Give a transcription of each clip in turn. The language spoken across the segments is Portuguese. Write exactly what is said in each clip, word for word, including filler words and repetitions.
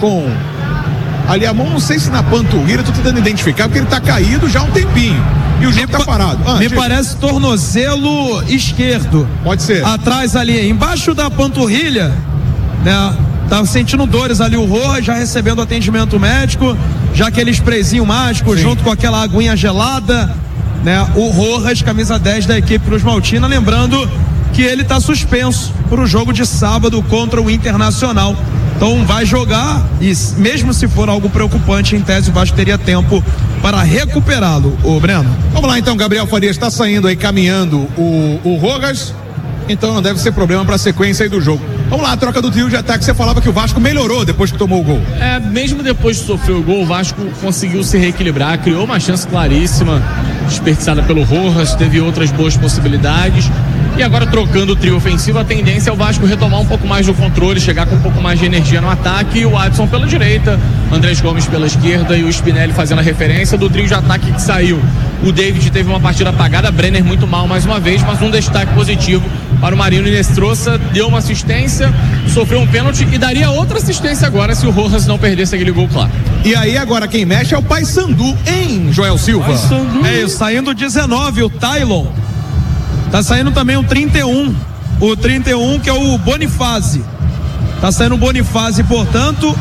com ali a mão, não sei se na panturrilha, tô tentando identificar, porque ele tá caído já há um tempinho. E o jogo tá parado. Ah, me diga. parece tornozelo esquerdo. Pode ser. Atrás ali, embaixo da panturrilha, né? Tá sentindo dores ali o Rojas, já recebendo atendimento médico, já aquele sprayzinho mágico, sim, junto com aquela aguinha gelada, né? O Rojas, camisa dez da equipe Cruz Maltina, lembrando que ele tá suspenso pro jogo de sábado contra o Internacional. Então vai jogar e mesmo se for algo preocupante, em tese o Vasco teria tempo para recuperá-lo, o Breno. Vamos lá então, Gabriel Farias está saindo aí, caminhando o, o Rojas, então não deve ser problema para a sequência aí do jogo. Vamos lá, a troca do trio de ataque, você falava que o Vasco melhorou depois que tomou o gol. É, mesmo depois de sofrer o gol, o Vasco conseguiu se reequilibrar, criou uma chance claríssima, desperdiçada pelo Rojas, teve outras boas possibilidades. E agora, trocando o trio ofensivo, a tendência é o Vasco retomar um pouco mais do controle, chegar com um pouco mais de energia no ataque, e o Adson pela direita, Andrés Gomes pela esquerda e o Spinelli fazendo a referência do trio de ataque que saiu. O David teve uma partida apagada, Brenner muito mal mais uma vez, mas um destaque positivo para o Marino Inestrosa, deu uma assistência, sofreu um pênalti e daria outra assistência agora se o Rojas não perdesse aquele gol claro. E aí agora quem mexe é o Paysandu, hein, Joel Silva? Paysandu. É isso, saindo dezenove, o Tylon. Tá saindo também o trinta e um, o trinta e um que é o Bonifácio. Tá saindo o Bonifácio, portanto,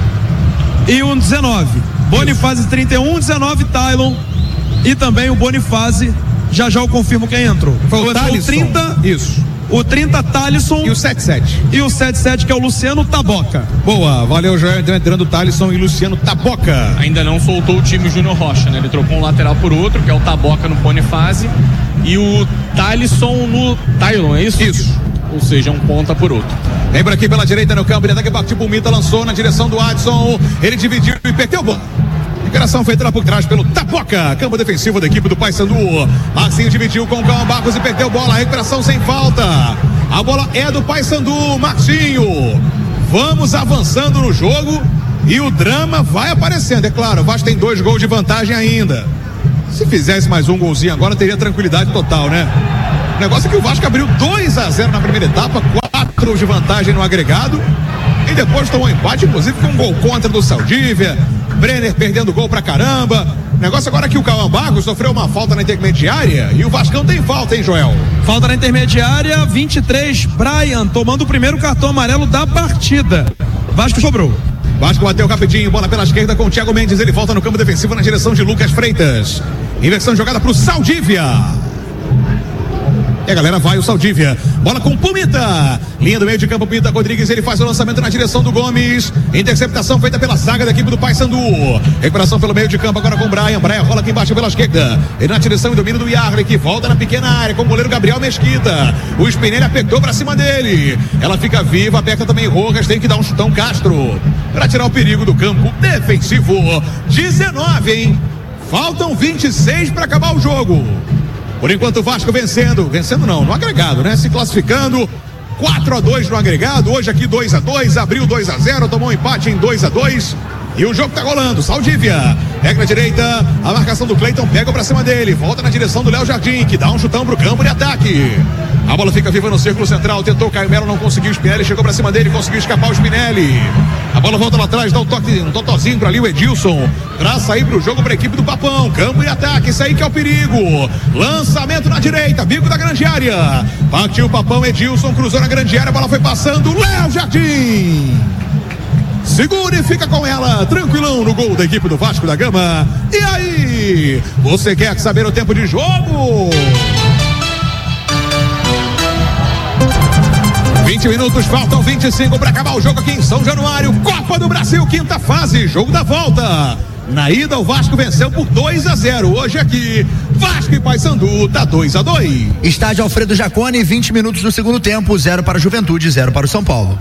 e o dezenove. Bonifácio trinta e um, dezenove Tylon e também o Bonifácio. Já já eu confirmo quem entrou. Foi o, o trinta. Isso. O trinta Thalisson. E o setenta e sete. E o setenta e sete que é o Luciano Taboca. Boa, valeu, já entrando o Thalisson e Luciano Taboca. Ainda não soltou o time Júnior Rocha, né? Ele trocou um lateral por outro, que é o Taboca no Bonifácio, e o Thalisson no Tylon, é isso? Isso. Ou seja, um ponta por outro. Lembra aqui pela direita no campo, ele ataque partiu pro Mita, lançou na direção do Adson, ele dividiu e perdeu a bola. Recuperação feita lá por trás pelo Taboca, campo defensivo da equipe do Paysandu. Marcinho dividiu com o Calma Barcos e perdeu bola, recuperação sem falta. A bola é do Paysandu, Marcinho. Vamos avançando no jogo e o drama vai aparecendo. É claro, o Vasco tem dois gols de vantagem ainda. Se fizesse mais um golzinho agora, teria tranquilidade total, né? O negócio é que o Vasco abriu dois a zero na primeira etapa, quatro de vantagem no agregado e depois tomou um empate, inclusive com um gol contra do Saldívia. Brenner perdendo gol pra caramba. O negócio agora é que o Cauã Barcos sofreu uma falta na intermediária e o Vascão tem falta, hein, Joel? Falta na intermediária, vinte e três, Brian tomando o primeiro cartão amarelo da partida. Vasco sobrou. Vasco bateu rapidinho, bola pela esquerda com o Thiago Mendes, ele volta no campo defensivo na direção de Lucas Freitas. Inversão jogada pro Saldívia. E a galera vai, o Saldívia. Bola com Pumita. Linha do meio de campo, Pumita Rodrigues. Ele faz o lançamento na direção do Gomes. Interceptação feita pela zaga da equipe do Paysandu. Recuperação pelo meio de campo agora com o Brian. Brian rola aqui embaixo pela esquerda. Ele na direção e domínio do Yarley, que volta na pequena área com o goleiro Gabriel Mesquita. O Spinelli apertou pra cima dele. Ela fica viva, aperta também Rojas. Tem que dar um chutão Castro para tirar o perigo do campo defensivo. dezenove, hein? Faltam vinte e seis para acabar o jogo. Por enquanto o Vasco vencendo, vencendo não, no agregado, né? Se classificando, quatro a dois no agregado, hoje aqui dois a dois, abriu dois a zero, tomou um empate em dois a dois e o jogo tá rolando. Saldívia, pega na direita, a marcação do Cleiton pega pra cima dele, volta na direção do Léo Jardim, que dá um chutão pro campo de ataque. A bola fica viva no círculo central, tentou o Caio Melo, não conseguiu, o Spinelli chegou pra cima dele, conseguiu escapar o Spinelli. A bola volta lá atrás, dá um toque, um totozinho pra ali o Edilson, pra sair pro jogo pra equipe do Papão, campo e ataque, isso aí que é o perigo. Lançamento na direita, bico da grande área, partiu o Papão, Edilson, cruzou na grande área, a bola foi passando, Léo Jardim. Segura e fica com ela, tranquilão no gol da equipe do Vasco da Gama. E aí, você quer saber o tempo de jogo? vinte minutos, faltam vinte e cinco para acabar o jogo aqui em São Januário. Copa do Brasil, quinta fase, jogo da volta. Na ida, o Vasco venceu por dois a zero. Hoje aqui, Vasco e Paysandu, tá dois a dois. Estádio Alfredo Jaconi, vinte minutos do segundo tempo, zero para a Juventude, zero para o São Paulo.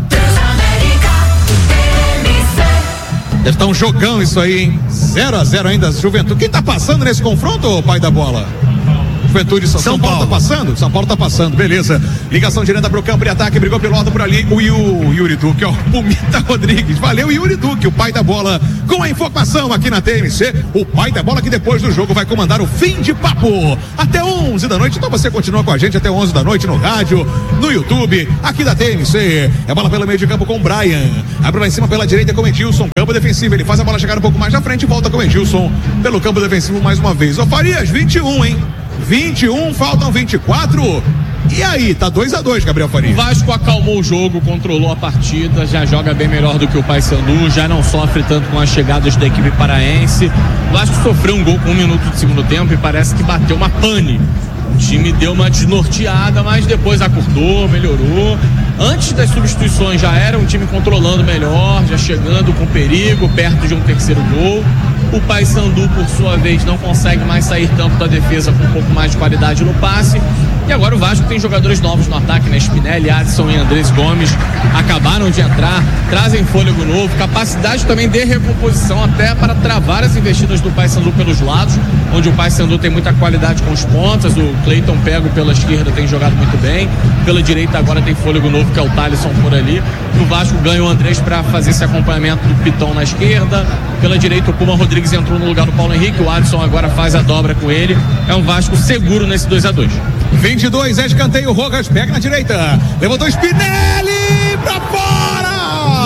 Deve estar um jogão isso aí, hein? zero a zero ainda, Juventude. Quem tá passando nesse confronto, pai da bola? Juventude, São, São, São Paulo. Paulo tá passando? São Paulo tá passando, beleza. Ligação direta pro campo de ataque, brigou pelo lado por ali, o, o Yuri Duque, ó, Pumita Rodrigues, valeu Yuri Duque, o pai da bola, com a informação aqui na T M C, o pai da bola que depois do jogo vai comandar o fim de papo, até onze da noite, então você continua com a gente até onze da noite no rádio, no YouTube, aqui da T M C, é bola pelo meio de campo com o Brian, abre lá em cima pela direita com o Edilson, campo defensivo, ele faz a bola chegar um pouco mais na frente e volta com o Edilson, pelo campo defensivo mais uma vez, ô Farias, vinte e um, hein? vinte e um, faltam vinte e quatro. E aí, tá dois a dois, Gabriel Faria. O Vasco acalmou o jogo, controlou a partida, já joga bem melhor do que o Paysandu, já não sofre tanto com as chegadas da equipe paraense. O Vasco sofreu um gol com um minuto de segundo tempo e parece que bateu uma pane. O time deu uma desnorteada, mas depois acordou, melhorou. Antes das substituições já era um time controlando melhor, já chegando com perigo, perto de um terceiro gol. O Paysandu, por sua vez, não consegue mais sair tanto da defesa com um pouco mais de qualidade no passe. E agora o Vasco tem jogadores novos no ataque, né? Spinelli, Adson e Andrés Gomes acabaram de entrar, trazem fôlego novo, capacidade também de recomposição até para travar as investidas do Paysandu pelos lados, onde o Paysandu tem muita qualidade com os pontas, o Cleiton Pego pela esquerda tem jogado muito bem, pela direita agora tem fôlego novo, que é o Thalisson por ali. O Vasco ganha o Andrés para fazer esse acompanhamento do Piton na esquerda, pela direita o Puma Rodrigues entrou no lugar do Paulo Henrique, o Adson agora faz a dobra com ele, é um Vasco seguro nesse dois a dois. vinte e dois, é escanteio, Rojas pega na direita, levantou Spinelli pra fora!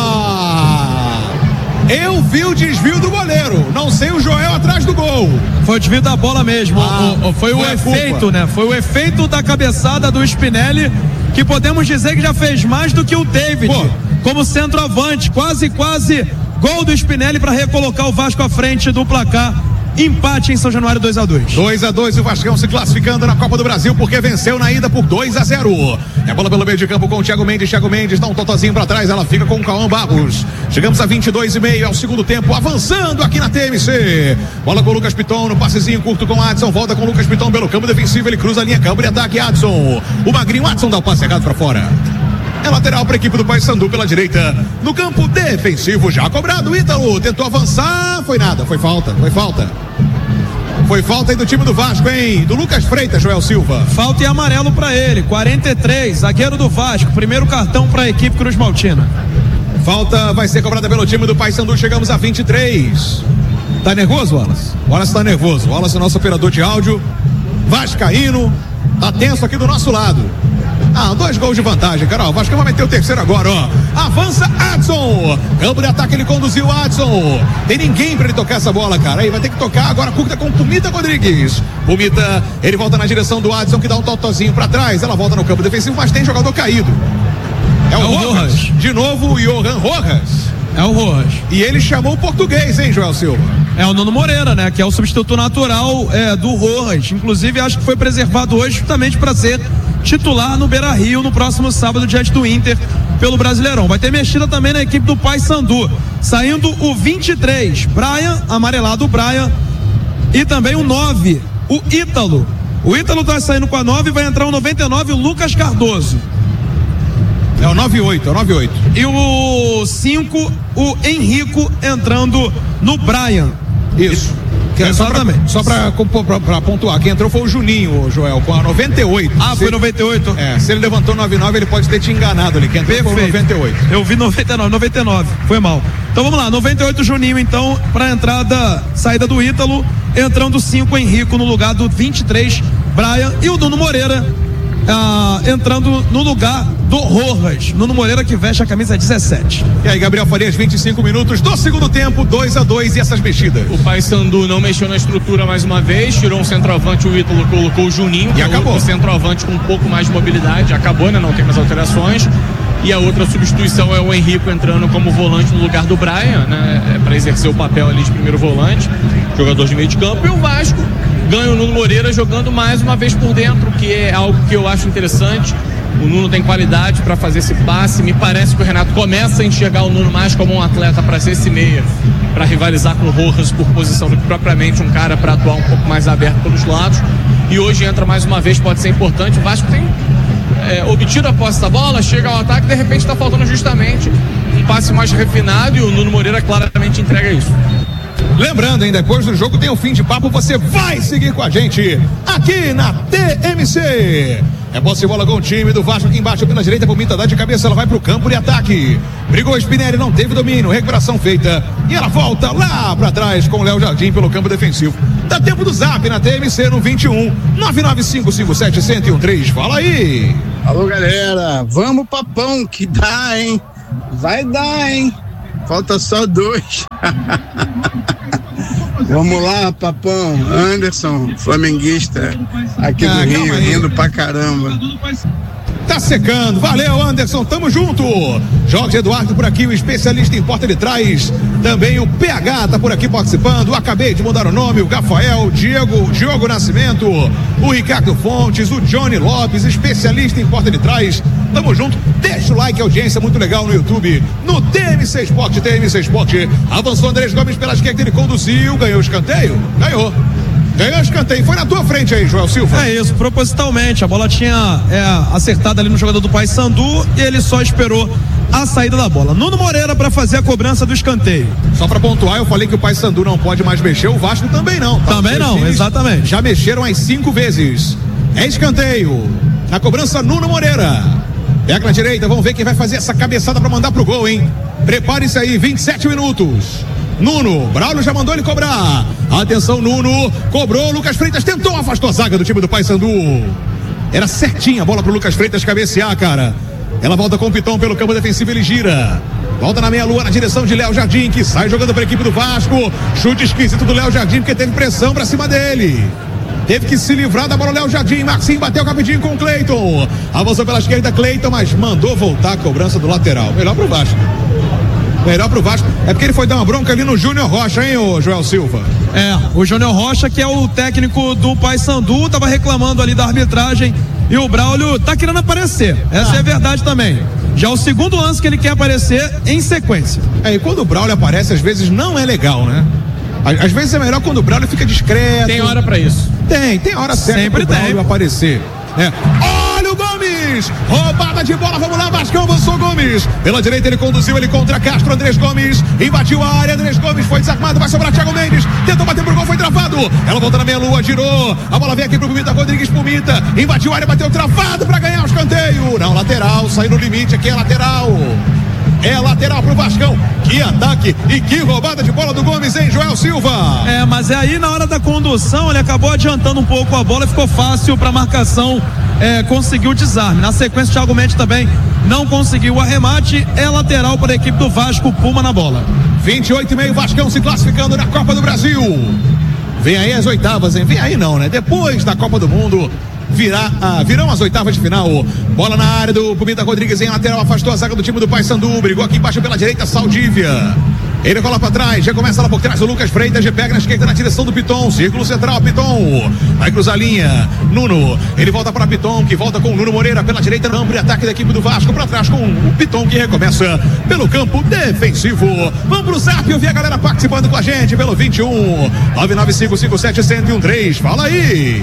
Eu vi o desvio do goleiro, não sei o Joel atrás do gol. Foi o desvio da bola mesmo, ah, o, o, foi, foi o efeito, culpa. né? Foi o efeito da cabeçada do Spinelli, que podemos dizer que já fez mais do que o David, Pô. como centroavante, quase, quase gol do Spinelli para recolocar o Vasco à frente do placar. Empate em São Januário, dois a dois. dois a dois, o Vascão se classificando na Copa do Brasil porque venceu na ida por dois a zero. É bola pelo meio de campo com o Thiago Mendes. Thiago Mendes dá um totozinho pra trás, ela fica com o Cauã Barros. Chegamos a vinte e dois e meio, é o segundo tempo, avançando aqui na T M C. Bola com o Lucas Piton, no passezinho curto com o Adson. Volta com o Lucas Piton pelo campo defensivo, ele cruza a linha, campo de ataque, Adson. O magrinho Adson dá o passe errado pra fora. É lateral para a equipe do Paysandu pela direita. No campo defensivo já cobrado. Ítalo tentou avançar, foi nada, foi falta, foi falta. Foi falta aí do time do Vasco, hein? Do Lucas Freitas, Joel Silva. Falta e amarelo para ele, quarenta e três, zagueiro do Vasco, primeiro cartão para a equipe Cruz Maltina. Falta vai ser cobrada pelo time do Paysandu, chegamos a vinte e três. Tá nervoso, Wallace? Wallace tá nervoso. Wallace é nosso operador de áudio. Vascaíno, tá tenso aqui do nosso lado. Ah, dois gols de vantagem, Carol. O Vasco vai meter o terceiro agora, ó. Avança Adson. Campo de ataque, ele conduziu Adson. Tem ninguém pra ele tocar essa bola, cara. Aí vai ter que tocar agora curta com Pumita Rodrigues. Pumita, ele volta na direção do Adson, que dá um totozinho pra trás. Ela volta no campo defensivo, mas tem jogador caído. É o, é o Rojas. Rojas. De novo, o Johan Rojas. É o Rojas. E ele chamou o português, hein, Joel Silva? É o Nuno Moreira, né? Que é o substituto natural é, do Rojas. Inclusive, acho que foi preservado hoje justamente para ser titular no Beira-Rio no próximo sábado diante do Inter pelo Brasileirão. Vai ter mexida também na equipe do Paysandu. Saindo o vinte e três, Brian, amarelado o Brian. E também o nove, o Ítalo. O Ítalo tá saindo com a nove, vai entrar o noventa e nove, o Lucas Cardoso. É o nove oito, é o nove oito. E o cinco, o Henrico entrando no Brian. Isso. É, exatamente. Só pra, só pra, pra, pra pontuar, quem entrou foi o Juninho, Joel, com a noventa e oito. Ah, se, foi noventa e oito? É, se ele levantou noventa e nove, ele pode ter te enganado ali. Quem entrou foi noventa e oito. Eu vi noventa e nove, noventa e nove, foi mal. Então vamos lá, noventa e oito Juninho, então, pra entrada, saída do Ítalo, entrando cinco Henrico no lugar do vinte e três, Brian, e o Nuno Moreira ah, entrando no lugar do Rojas. Nuno Moreira que veste a camisa dezessete. E aí, Gabriel Farias, vinte e cinco minutos do segundo tempo, dois a dois, e essas mexidas. O Paysandu não mexeu na estrutura mais uma vez, tirou um centroavante, o Ítalo colocou o Juninho, e acabou. O centroavante com um pouco mais de mobilidade, acabou, né? Não tem mais alterações. E a outra substituição é o Henrico entrando como volante no lugar do Brian, né? É, para exercer o papel ali de primeiro volante, jogador de meio de campo. E o Vasco ganha o Nuno Moreira jogando mais uma vez por dentro, que é algo que eu acho interessante. O Nuno tem qualidade para fazer esse passe. Me parece que o Renato começa a enxergar o Nuno mais como um atleta para ser esse meia, para rivalizar com o Rojas por posição do que propriamente um cara para atuar um pouco mais aberto pelos lados. E hoje entra mais uma vez, pode ser importante. O Vasco tem é, obtido a posse da bola, chega ao ataque, de repente está faltando justamente um passe mais refinado, e o Nuno Moreira claramente entrega isso. Lembrando, hein, depois do jogo tem o fim de papo, você vai seguir com a gente aqui na T M C. É posse de bola com o time do Vasco aqui embaixo pela direita, Pumita dá de cabeça, ela vai pro campo de ataque. Brigou o Spinelli, não teve domínio, recuperação feita e ela volta lá pra trás com o Léo Jardim pelo campo defensivo. Dá tempo do zap na T M C no vinte e um, nove nove cinco cinco sete, zero zero um três. Fala aí. Alô, galera, vamos papão, que dá, hein? Vai dar, hein? Falta só dois. Vamos lá, papão. Anderson, flamenguista, aqui do ah, Rio, rindo pra caramba. Tá secando, valeu Anderson, tamo junto. Jorge Eduardo por aqui, o especialista em porta de trás. Também o P H tá por aqui participando. Acabei de mudar o nome, o Rafael, Diego, Diogo Nascimento, o Ricardo Fontes, o Johnny Lopes, especialista em porta de trás. Tamo junto, deixa o like, audiência muito legal no YouTube, no T M C Esporte, T M C Esporte. Avançou Andrés Gomes pela esquerda, ele conduziu, ganhou o escanteio, ganhou. Ganhou o escanteio, foi na tua frente aí, Joel Silva. É isso, propositalmente, a bola tinha é, acertado ali no jogador do Paysandu e ele só esperou a saída da bola. Nuno Moreira para fazer a cobrança do escanteio. Só para pontuar, eu falei que o Paysandu não pode mais mexer, o Vasco também não. Tá? Também não, exatamente. Já mexeram as cinco vezes. É escanteio. Na cobrança, Nuno Moreira. Pega na direita, vamos ver quem vai fazer essa cabeçada para mandar pro gol, hein? Prepare-se aí, vinte e sete minutos. Nuno, Braulio já mandou ele cobrar. Atenção, Nuno, cobrou, Lucas Freitas tentou, afastou a zaga do time do Paysandu. Era certinha a bola pro Lucas Freitas cabecear, cara. Ela volta com o Piton pelo campo defensivo, ele gira. Volta na meia-lua na direção de Léo Jardim, que sai jogando para a equipe do Vasco. Chute esquisito do Léo Jardim, porque teve pressão pra cima dele. Teve que se livrar da bola, Léo Jardim. Marcinho bateu rapidinho com o Cleiton. Avançou pela esquerda, Cleiton, mas mandou voltar a cobrança do lateral. Melhor pro Vasco. Melhor pro Vasco. É porque ele foi dar uma bronca ali no Júnior Rocha, hein, ô Joel Silva? É, o Júnior Rocha, que é o técnico do Paysandu, tava reclamando ali da arbitragem e o Braulio tá querendo aparecer. Essa ah. é a verdade também. Já o segundo lance que ele quer aparecer em sequência. É, e quando o Braulio aparece, às vezes não é legal, né? Às, às vezes é melhor quando o Braulio fica discreto. Tem hora pra isso. Tem, tem hora certa. Sempre pro tem. Braulio aparecer. É. Olha o Gomes! Roubada de bola, vamos lá, Vascão, avançou Gomes. Pela direita ele conduziu, ele contra Castro, Andrés Gomes. Invadiu a área, Andrés Gomes foi desarmado, vai sobrar Thiago Mendes. Tentou bater pro gol, foi travado. Ela volta na meia-lua, girou. A bola vem aqui pro Pumita Rodrigues, Pumita. Invadiu a área, bateu travado pra ganhar o escanteio. Não, lateral, saiu no limite, aqui é lateral. É lateral pro Vascão. Que ataque e que roubada de bola do Gomes, hein, Joel Silva? É, mas é aí na hora da condução ele acabou adiantando um pouco a bola, ficou fácil pra marcação, é, conseguiu o desarme. Na sequência, o Thiago Mendes também não conseguiu o arremate. É lateral para a equipe do Vasco, Puma na bola. vinte e oito e meio, Vascão se classificando na Copa do Brasil. Vem aí as oitavas, hein? Vem aí não, né? Depois da Copa do Mundo, virá, ah, virão as oitavas de final. Bola na área do Pumita Rodrigues em lateral, afastou a zaga do time do Paysandu, brigou aqui embaixo pela direita, Saldívia. Ele cola pra trás, já começa lá por trás o Lucas Freitas, já pega na esquerda na direção do Piton, círculo central, Piton, vai cruzar a linha, Nuno, ele volta para Piton, que volta com o Nuno Moreira pela direita, no amplo ataque da equipe do Vasco, pra trás com o Piton, que recomeça pelo campo defensivo. Vamos pro zap, eu vi a galera participando com a gente pelo vinte e um, nove nove cinco cinco sete, zero zero um três, fala aí.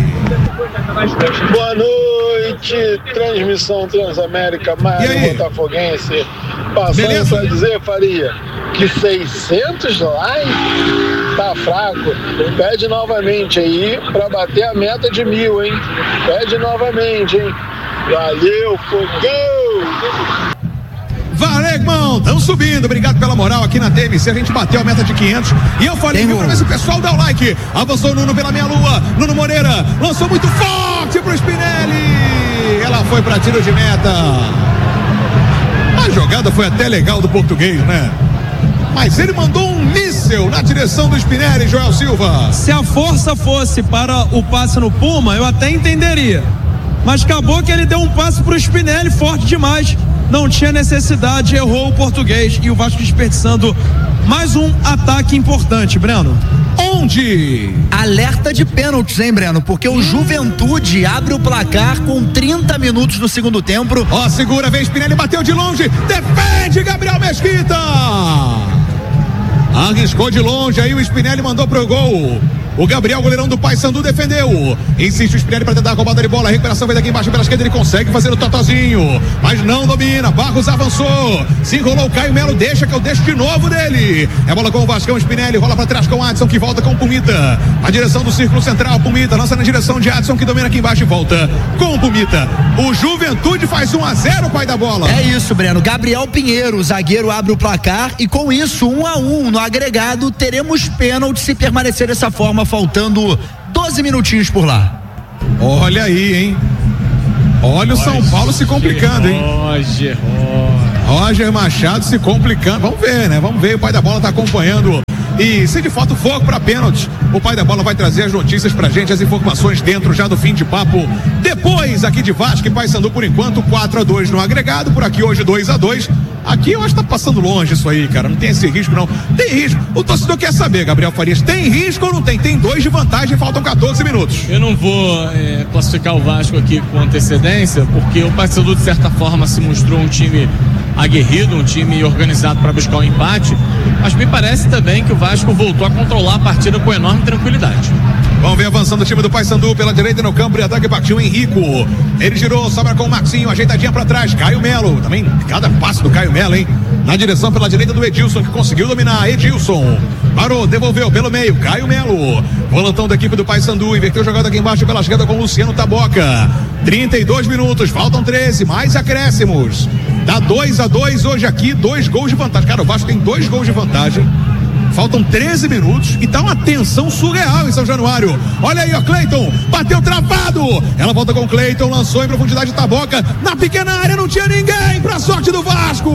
Boa noite, transmissão Transamérica, Mário Botafoguense, passando para dizer, Faria, que seiscentos likes tá fraco. Pede novamente aí pra bater a meta de mil, hein? Pede novamente, hein? Valeu, fogão! Valeu, irmão, estamos subindo, obrigado pela moral aqui na T M C, a gente bateu a meta de quinhentos e eu falei, viu, pra ver se o pessoal dá o like. Avançou o Nuno pela meia-lua, Nuno Moreira lançou muito forte pro Spinelli, ela foi pra tiro de meta. A jogada foi até legal do português, né? Mas ele mandou um míssel na direção do Spinelli, Joel Silva. Se a força fosse para o passe no Puma, eu até entenderia. Mas acabou que ele deu um passe pro Spinelli forte demais. Não tinha necessidade, errou o português e o Vasco desperdiçando mais um ataque importante, Breno. Onde? Alerta de pênaltis, hein, Breno? Porque o Juventude abre o placar com trinta minutos do segundo tempo. Ó, segura, vem Spinelli, bateu de longe, defende Gabriel Mesquita. Arriscou de longe, aí o Spinelli mandou pro gol. O Gabriel, goleirão do Paysandu, defendeu. Insiste o Spinelli para tentar a roubada de bola. A recuperação vem daqui embaixo pela esquerda. Ele consegue fazer o totozinho, mas não domina. Barros avançou. Se enrolou o Caio Melo. Deixa que eu deixo de novo dele. É bola com o Vascão. Spinelli rola para trás com o Adson, que volta com o Pumita. A direção do círculo central. Pumita lança na direção de Adson, que domina aqui embaixo e volta com o Pumita. O Juventude faz um a zero, pai da bola. É isso, Breno. Gabriel Pinheiro, o zagueiro, abre o placar e com isso, um a um no agregado, teremos pênalti se permanecer dessa forma, faltando doze minutinhos por lá. Olha aí, hein? Olha o São Paulo se complicando, hein? Roger, Roger. Roger Machado se complicando. Vamos ver, né? Vamos ver. O pai da bola tá acompanhando. E se de fato for para pênalti, o pai da bola vai trazer as notícias pra gente, as informações dentro já do fim de papo. Depois aqui de Vasco e Paysandu, por enquanto quatro a dois no agregado, por aqui hoje dois a dois. Aqui eu acho que tá passando longe isso aí, cara. Não tem esse risco, não. Tem risco. O torcedor quer saber, Gabriel Farias, tem risco ou não tem? Tem dois de vantagem, faltam quatorze minutos. Eu não vou é, classificar o Vasco aqui com antecedência, porque o Paysandu de certa forma se mostrou um time aguerrido, um time organizado para buscar um empate, mas me parece também que o Vasco voltou a controlar a partida com enorme tranquilidade. Vamos ver avançando o time do Paysandu pela direita no campo de ataque, partiu Henrico. Ele girou, sobra com o Maxinho, ajeitadinha para trás. Caio Melo, também cada passo do Caio Melo, hein? Na direção pela direita do Edilson, que conseguiu dominar. Edilson parou, devolveu pelo meio. Caio Melo, volantão da equipe do Paysandu, inverteu jogada aqui embaixo pela esquerda com o Luciano Taboca. trinta e dois minutos, faltam treze, mais acréscimos. Dá dois a dois hoje aqui, dois gols de vantagem. Cara, o Vasco tem dois gols de vantagem. Faltam treze minutos e tá uma tensão surreal em São Januário. Olha aí, ó, Cleiton, bateu travado. Ela volta com o Cleiton, lançou em profundidade de Taboca. Na pequena área não tinha ninguém, pra sorte do Vasco.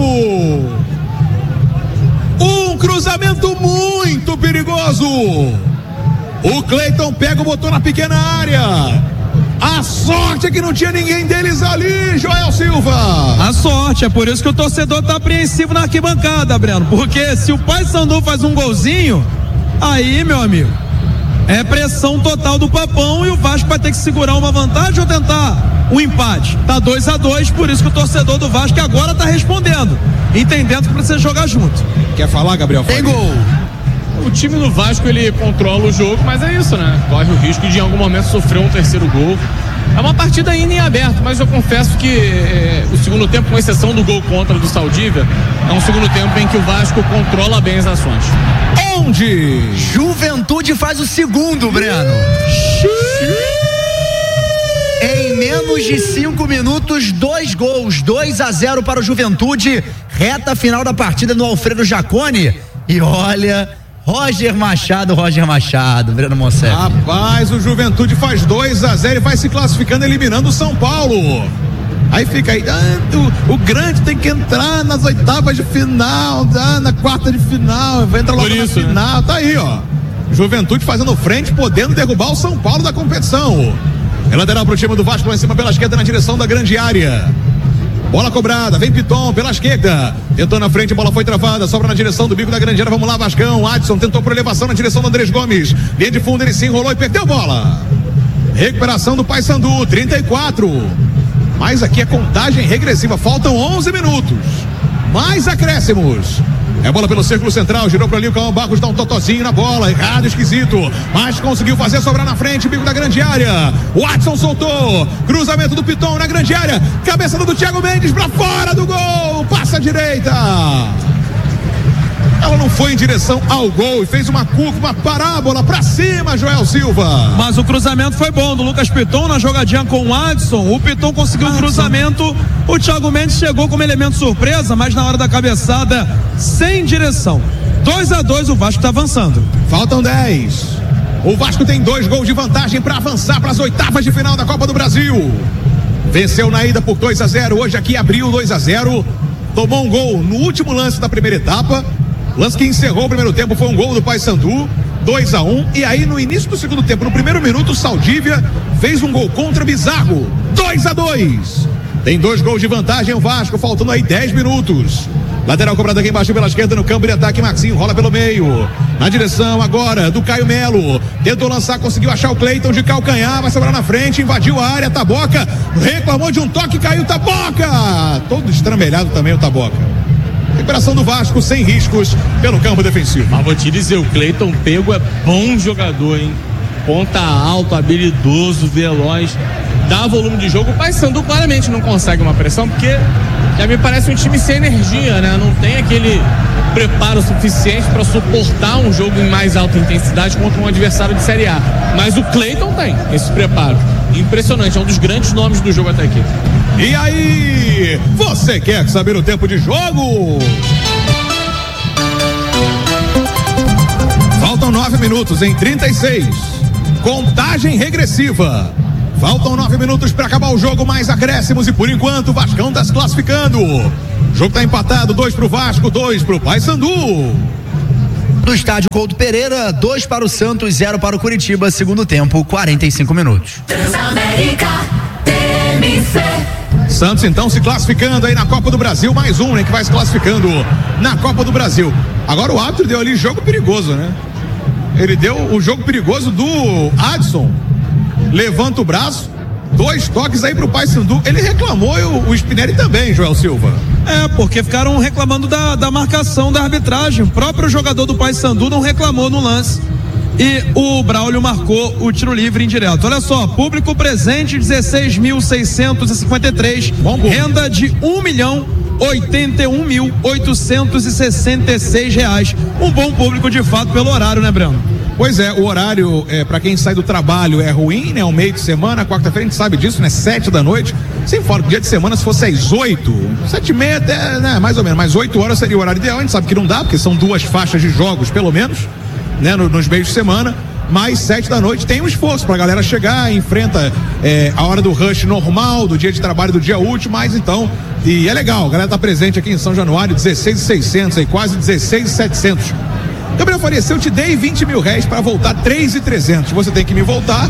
Um cruzamento muito perigoso. O Cleiton pega o botão na pequena área. A sorte é que não tinha ninguém deles ali, Joel Silva. A sorte, é por isso que o torcedor tá apreensivo na arquibancada, Breno. Porque se o Paysandu faz um golzinho, aí, meu amigo, é pressão total do Papão e o Vasco vai ter que segurar uma vantagem ou tentar um empate. Tá dois a dois, por isso que o torcedor do Vasco agora tá respondendo, entendendo que precisa jogar junto. Quer falar, Gabriel? Tem gol. O time do Vasco, ele controla o jogo, mas é isso, né? Corre o risco de em algum momento sofrer um terceiro gol. É uma partida ainda em aberto, mas eu confesso que é, o segundo tempo, com exceção do gol contra do Saldívia, é um segundo tempo em que o Vasco controla bem as ações. Onde? Juventude faz o segundo, Breno. Em menos de cinco minutos, dois gols, dois a zero para o Juventude. Reta final da partida no Alfredo Jaconi. E olha, Roger Machado, Roger Machado, Breno Monsef. Rapaz, o Juventude faz dois a zero e vai se classificando, eliminando o São Paulo. Aí fica aí, ah, o, o grande tem que entrar nas oitavas de final, ah, na quarta de final, vai entrar logo na final, né? Tá aí, ó. Juventude fazendo frente, podendo derrubar o São Paulo da competição. É lateral pro time do Vasco, lá em cima pela esquerda, na direção da grande área. Bola cobrada, vem Piton pela esquerda, tentou na frente, a bola foi travada, sobra na direção do bico da grande área, vamos lá, Vascão. Adson tentou por elevação na direção do Andrés Gomes, linha de fundo, ele se enrolou e perdeu a bola. Recuperação do Paysandu, trinta e quatro. Mas aqui é contagem regressiva, faltam onze minutos, mais acréscimos. É bola pelo círculo central, girou para ali o Cauã Barros, dá um totozinho na bola, errado, esquisito, mas conseguiu fazer sobrar na frente, bico da grande área. O Adson soltou, cruzamento do Piton na grande área, cabeçada do Thiago Mendes para fora do gol, passa à direita. Ela não foi em direção ao gol e fez uma curva, uma parábola pra cima, Joel Silva. Mas o cruzamento foi bom do Lucas Piton na jogadinha com o Adson. O Piton conseguiu o um cruzamento. O Thiago Mendes chegou como elemento surpresa, mas na hora da cabeçada, sem direção. dois a dois, o Vasco tá avançando. Faltam dez. O Vasco tem dois gols de vantagem para avançar para as oitavas de final da Copa do Brasil. Venceu na ida por dois a zero. Hoje aqui abriu dois a zero. Tomou um gol no último lance da primeira etapa. Lance que encerrou o primeiro tempo foi um gol do Paysandu, dois a um, e aí no início do segundo tempo, no primeiro minuto, o Saldívia fez um gol contra bizarro, dois a dois. Tem dois gols de vantagem o Vasco, faltando aí dez minutos. Lateral cobrada aqui embaixo pela esquerda no campo de ataque, Maxinho rola pelo meio, na direção agora do Caio Melo, tentou lançar, conseguiu achar o Cleiton de calcanhar, vai sobrar na frente, invadiu a área, Taboca, reclamou de um toque, caiu Taboca, todo estramelhado também o Taboca. Recuperação do Vasco sem riscos pelo campo defensivo. Mas vou te dizer, o Cleiton Pego é bom jogador, hein? ponta alto, habilidoso, veloz, dá volume de jogo. O Paysandu claramente não consegue uma pressão, porque já me parece um time sem energia, né? Não tem aquele preparo suficiente para suportar um jogo em mais alta intensidade contra um adversário de Série A. Mas o Cleiton tem esse preparo. Impressionante, é um dos grandes nomes do jogo até aqui. E aí, você quer saber o tempo de jogo? Faltam nove minutos em trinta e seis. Contagem regressiva. Faltam nove minutos para acabar o jogo, mais acréscimos e por enquanto o Vascão tá se classificando. O jogo tá empatado, dois pro Vasco, dois pro Paysandu. Do estádio Couto Pereira, dois para o Santos, zero para o Curitiba, segundo tempo, quarenta e cinco minutos. Transamérica, T M C. Santos então se classificando aí na Copa do Brasil, mais um, né, que vai se classificando na Copa do Brasil. Agora o árbitro deu ali jogo perigoso, né? Ele deu o jogo perigoso do Adson. Levanta o braço, dois toques aí pro Paysandu. Ele reclamou e o, o Spinelli também, Joel Silva. É, porque ficaram reclamando da, da marcação da arbitragem. O próprio jogador do Paysandu não reclamou no lance. E o Braulio marcou o tiro livre indireto. Olha só, público presente dezesseis mil seiscentos e cinquenta e três, renda de um milhão oitenta e um mil oitocentos e sessenta e seis reais. Um bom público de fato pelo horário, né, Breno? Pois é, o horário é, para quem sai do trabalho é ruim, né? O meio de semana, quarta-feira a gente sabe disso, né? Sete da noite. Sem fora que dia de semana, se fosse às oito, sete e meia até, né? Mais ou menos, mas oito horas seria o horário ideal. A gente sabe que não dá, porque são duas faixas de jogos, pelo menos, né? No, nos meios de semana. Mas sete da noite tem um esforço pra galera chegar, enfrenta é, a hora do rush normal, do dia de trabalho, do dia útil, mas então, e é legal, a galera tá presente aqui em São Januário, dezesseis mil e seiscentos aí, quase dezesseis mil e setecentos. Gabriel Faria, se eu te dei vinte mil reais para voltar três mil e trezentos, você tem que me voltar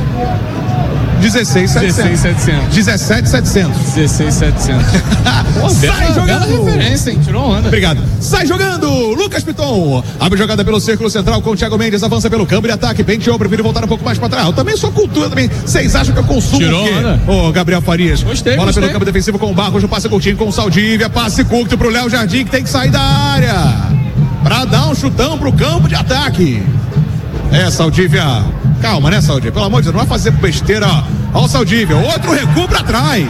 dezesseis mil e setecentos. dezessete mil e setecentos. dezesseis mil e setecentos. Sai jogando. Referência, hein? Tirou onda. Obrigado. Sai jogando. Lucas Piton. Abre jogada pelo círculo central com o Thiago Mendes. Avança pelo campo de ataque. Penteou, prefiro voltar um pouco mais para trás. Eu também sou cultura também. Vocês acham que eu consumo Tirou o quê? onda. Ô, Gabriel Farias. Gostei, Bola gostei. pelo campo defensivo com o Barros. O passe curtinho com o Saldívia. Passe curto pro Léo Jardim, que tem que sair da área pra dar um chutão pro campo de ataque. É, Saldívia. Calma, né, Saldívia? Pelo amor de Deus, não vai fazer besteira. Ó o Saldívia. Outro recuo pra trás.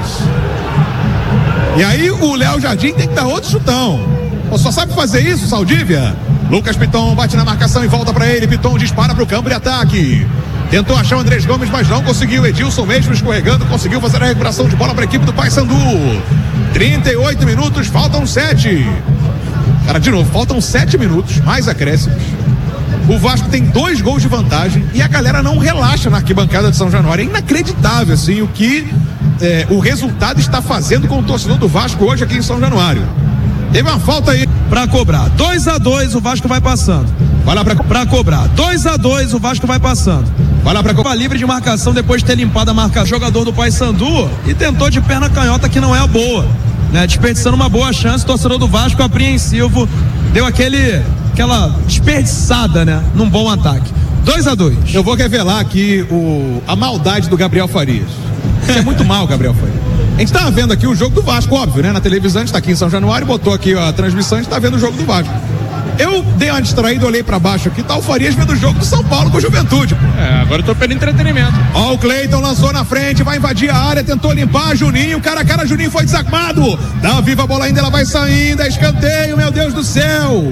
E aí o Léo Jardim tem que dar outro chutão. Pô, só sabe fazer isso, Saldívia? Lucas Piton bate na marcação e volta pra ele. Piton dispara pro campo de ataque. Tentou achar o Andrés Gomes, mas não conseguiu. Edilson mesmo escorregando, conseguiu fazer a recuperação de bola pra equipe do Paysandu. trinta e oito minutos, faltam sete. Cara, de novo, faltam sete minutos, mais acréscimos. O Vasco tem dois gols de vantagem e a galera não relaxa na arquibancada de São Januário. É inacreditável, assim, o que é, o resultado está fazendo com o torcedor do Vasco hoje aqui em São Januário. Teve uma falta aí pra cobrar. dois a dois, o Vasco vai passando. Vai lá pra, pra cobrar. dois a dois, o Vasco vai passando. Vai lá pra cobrar. Livre de marcação depois de ter limpado a marcação. Jogador do Paysandu e tentou de perna canhota, que não é a boa. Né, desperdiçando uma boa chance, o torcedor do Vasco apreensivo, deu aquele, aquela desperdiçada, né, num bom ataque. dois a dois. Eu vou revelar aqui o, a maldade do Gabriel Farias. Isso é muito mal, Gabriel Farias. A gente tá vendo aqui o jogo do Vasco, óbvio, né, na televisão, a gente tá aqui em São Januário, botou aqui a transmissão, a gente tá vendo o jogo do Vasco. Eu dei uma distraída, olhei pra baixo aqui, tá o Farias vendo o jogo do São Paulo com o Juventude, pô. É, agora eu tô pelo entretenimento. Ó, o Cleiton lançou na frente, vai invadir a área, tentou limpar, Juninho, cara a cara, Juninho foi desarmado. Dá viva a bola ainda, ela vai saindo, é escanteio, meu Deus do céu.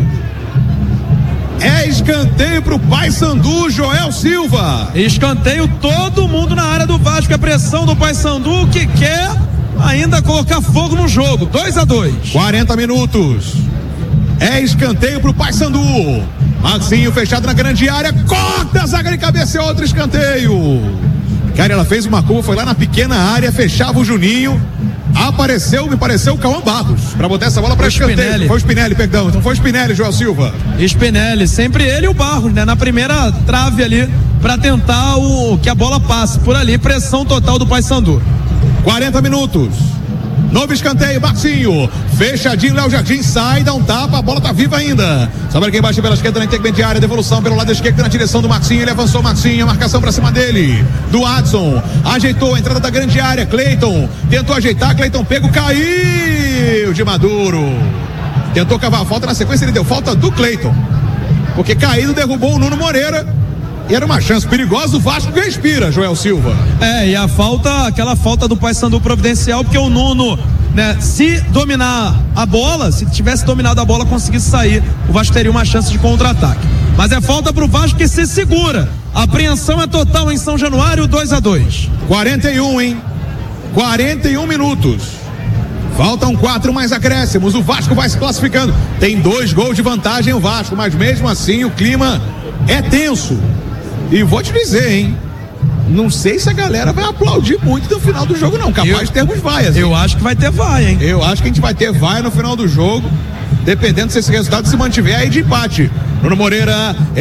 É escanteio pro Paysandu, Joel Silva. Escanteio, todo mundo na área do Vasco, a pressão do Paysandu que quer ainda colocar fogo no jogo. dois a dois. quarenta minutos. É escanteio pro Paysandu. Maxinho fechado na grande área. Corta a zaga de cabeça, é outro escanteio. Cara, ela fez uma curva, foi lá na pequena área, fechava o Juninho. Apareceu, me pareceu o Cauã Barros pra botar essa bola pra escanteio. Spinelli. Foi o Spinelli, perdão. Então foi o Spinelli, Joel Silva. Spinelli, sempre ele e o Barros, né? Na primeira trave ali, pra tentar o que a bola passe por ali. Pressão total do Paysandu. quarenta minutos. Novo escanteio, Marcinho. Fechadinho, Léo Jardim sai, dá um tapa, a bola tá viva ainda. Sabe quem baixa pela esquerda na intermediária, devolução pelo lado esquerdo na direção do Marcinho. Ele avançou, Marcinho, a marcação pra cima dele. Do Adson. Ajeitou a entrada da grande área. Cleiton tentou ajeitar, Cleiton pego, caiu de Maduro. Tentou cavar a falta, na sequência ele deu falta do Cleiton. Porque caído derrubou o Nuno Moreira. E era uma chance perigosa, o Vasco que respira, Joel Silva. É, e a falta, aquela falta do Paysandu providencial, porque o Nuno, né, se dominar a bola, se tivesse dominado a bola, conseguisse sair, o Vasco teria uma chance de contra-ataque. Mas é falta pro Vasco que se segura. A apreensão é total em São Januário, dois a dois. quarenta e um, hein? quarenta e um minutos. Faltam quatro mais acréscimos. O Vasco vai se classificando. Tem dois gols de vantagem o Vasco, mas mesmo assim o clima é tenso. E vou te dizer, hein? Não sei se a galera vai aplaudir muito no final do jogo, não. Capaz eu, de termos vaias. Eu hein? acho que vai ter vaia, hein? Eu acho que a gente vai ter vaia no final do jogo, dependendo se esse resultado se mantiver aí de empate. Bruno Moreira.